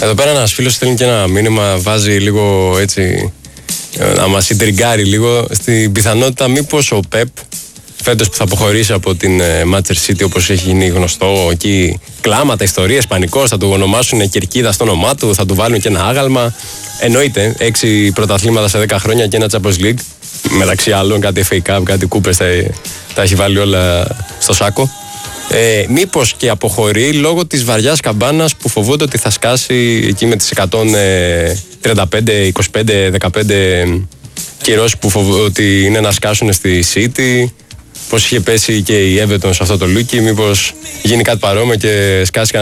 Εδώ πέρα ένας φίλος στέλνει και ένα μήνυμα, βάζει λίγο έτσι, να μας ιντριγκάρει λίγο στην πιθανότητα μήπως ο Πεπ φέτος που θα αποχωρήσει από την Manchester City, όπως έχει γίνει γνωστό, εκεί κλάματα, ιστορίες, πανικός, θα του ονομάσουν κερκίδα στο όνομά του, θα του βάλουν και ένα άγαλμα. Εννοείται, 6 πρωταθλήματα σε 10 χρόνια και ένα Champions League, μεταξύ άλλων κάτι FA Cup, κάτι κούπες, τα έχει βάλει όλα στο σάκο. Μήπως και αποχωρεί λόγω της βαριάς καμπάνας που φοβούνται ότι θα σκάσει εκεί με τις 135, 25, 15 κυρώσεις που φοβούνται ότι είναι να σκάσουν στη City. Πώς είχε πέσει και η Everton σε αυτό το λούκι, μήπως γίνει κάτι παρόμοιο και σκάσει